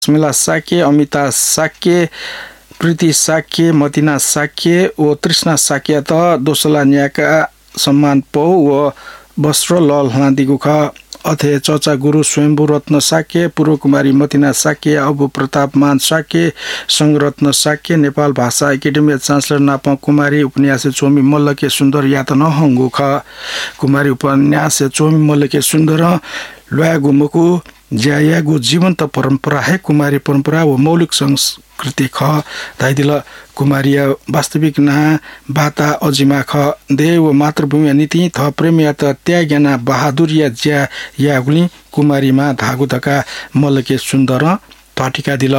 स्मिला साके, अमिता साके, प्रीति साके, मतिना साके व तृष्णा साके त दोसला न्याका सम्मान पौ व वस्त्र लल हादिगु ख अथे चचा गुरु स्वयम्भू रत्न साके, पूर्व कुमारी मतिना साके, अबु प्रताप मान साके, संगरत्न साके, नेपाल भाषा एकाडेमी चान्सलर नापा कुमारी, उपन्यास चोमी मल्लके सुन्दर यात नहंगु ख कुमारी, उपन्यास चोमी मल्लके सुन्दर ल्वागुमुकु ज्यायागु जीवन्त परम्परा है कुमारी परम्परा व मौलिक संस्कृति ख धाइदिल कुमारिया वास्तविक ना बाता अजिमा ख देव मातृभूमि नीति थ प्रेम या त त्यागना बहादुर या ज्या यागुली कुमारीमा धागु धका मल्लके सुन्दर पाटिका दिल।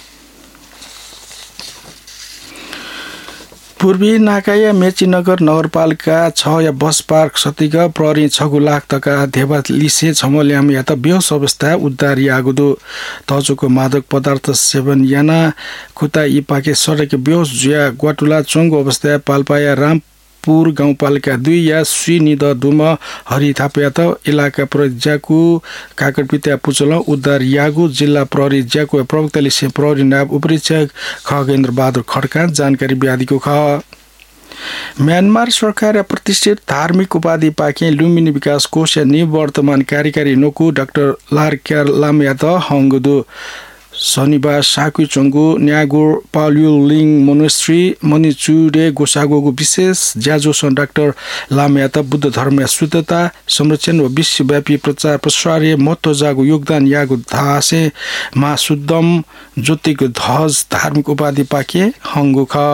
पूर्वी नाकाया मेचीनगर नगरपालिका 6 या बस पार्क सतिग प्रहरी 6 लाख तका धेवा लिसे छमल्याम या त बेहोस अवस्था उद्धार यागुदो तजुको मादक पदार्थ सेवन याना खुता इपाके सडक बेहोस जुया ग्वाटुला चोंगो अवस्था पाल्पाया रामपुर गाउँपालिका 2 या सुनिद दुम हरि थापयात इलाका प्रहरी ज्याकु काकडपिता पुचल उद्धार यागु जिल्ला प्रहरी ज्याकु प्रवक्ताले से प्रहरी नायब उपरीक्षक खगेन्द्र बहादुर खड्का जानकारी ब्यादीको ख। म्यानमार सरकार प्रतिष्ठित धार्मिक उपाधि पाके लुम्बिनी विकास कोष निवर्तमान कार्यकारी नोकु डाक्टर लार्क्यार लामयात हंगदु शनिबार साकु चोंगु न्यागुर पाल्युलिङ मोनेस्ट्री मनिचुडे गोसागोगु विशेष ज्याजोसन डाक्टर लामयात बुद्ध धर्म शुद्धता संरक्षण व विश्वव्यापी प्रचार प्रसार महत्व जागु योगदान यागु धासे मा शुद्धम ज्योतिको ध्वज धार्मिक उपाधि पाके हंगु ख।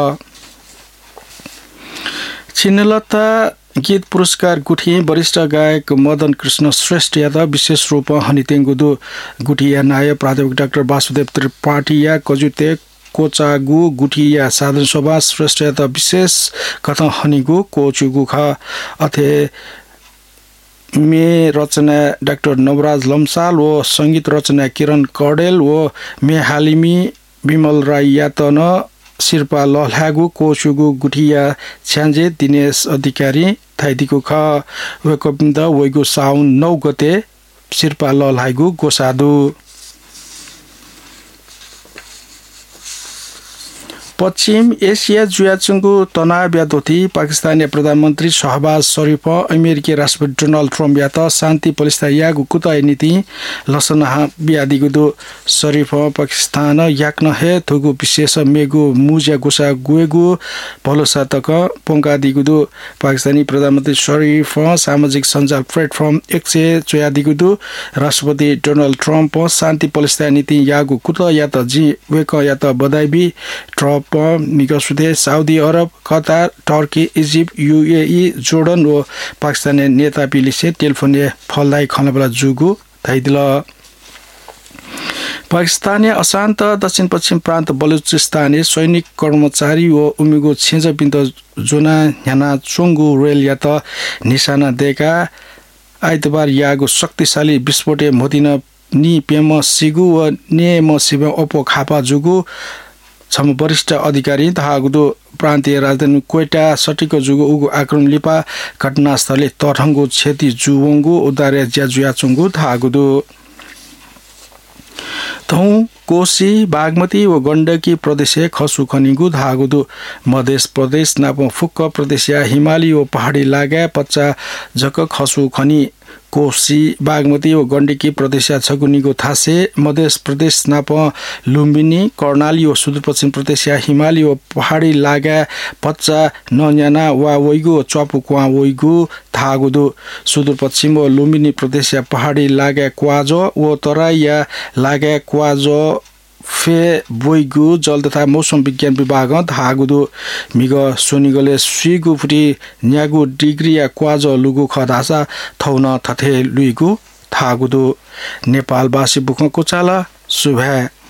छिन्नलता गीत पुरस्कार गुठी वरिष्ठ गायक मदन कृष्ण श्रेष्ठ यादव विशेष रूप हनितेङ्गुदु गुठिया नाय प्राध्यापक डाक्टर वासुदेव त्रिपाठीया कजुते कोचागु गुठिया साधारण सभा श्रेष्ठ यादव विशेष कथा हनिगु कोचुगु ख अथे मे रचना डाक्टर नवराज लम्साल व संगीत रचना किरण कडेल व मे हालिमी विमल राई यातन शिर्पा लल्हागु कोचुगु गुठिया छ्यान्जे दिनेश अधिकारी थाइदिको ख वेकपिन्द वैगु साउन 9 गते शिर्पा लल्हागु गोसादु। पश्चिम एसिया जुयाचुङ्गु तनाव यादोथी पाकिस्तानी प्रधानमन्त्री शहबाज शरीफ अमेरिकी राष्ट्रपति डोनाल्ड ट्रम्प यात शान्ति पलिस्ता यागु कुताय नीति लसनहा बियादिगुदु शरीफ पाकिस्तान याक्न हे थुगु विशेष मेगु मुजा गुसा गुएगु भलोसा तक पोंगादिगुदु पाकिस्तानी प्रधानमन्त्री शरीफ सामाजिक सञ्जाल प्लेटफर्म एक्से चोयादिगुदु राष्ट्रपति डोनाल्ड ट्रम्प शान्ति पलिस्ता नीति यागु कुता यात जी वेक यात बधाई Trump मिगसुदे Saudi Arab Qatar Turkey Egypt UAE Jordan व पाकिस्तानी नेता पिलिसे टेलिफोन फलदाई खनबला जुगु थाइदिल। पाकिस्तानी अशान्त दक्षिण पश्चिम प्रान्त बलुचिस्तानी सैनिक कर्मचारी व उमिगो छेजबिन्द जोना ह्याना चोंगु रेल यात निशाना देका आइतबार यागो शक्तिशाली विस्फोटे मोदिन नि पेम सिगु व ने म सिब ओपो खापा जुगु छम वरिष्ठ अधिकारी धागुदो प्रान्तीय राजधानी कोइटा सटिको जुगु उगु आक्रमण लिपा घटनास्थलले तठङ्गु क्षति जुवंगु उदारे ज्याजुयाचुंगु धागुदो थौ कोशी बागमती व गण्डकी प्रदेश खसु खनिगु धागुदु मध्य प्रदेश नाप फुक्क प्रदेश हिमाली व पहाडी लागा पच्चा झक खसु खनि कोशी बागमती व गण्डकी प्रदेश छगुनीगो थासे मध्य प्रदेश नाप लुम्बिनी कर्णाली व सुदूरपश्चिम प्रदेश हिमाली व पहाडी लागा पच्चा नन्याना वा वैगु चपुक्वा वैगु थागुदु सुदूरपश्चिम व लुम्बिनी प्रदेश पहाडी लागा क्वाजो व तराई लागा क्वाजो फे बोइगु जल तथा मौसम विज्ञान विभाग धागुदु मिग सोनिगले सुइगु फुटी न्यागु डिग्री या क्वाजो लुगु खदासा थौन थथे लुइगु थागुदु नेपालवासी बुख कोचाला सुभा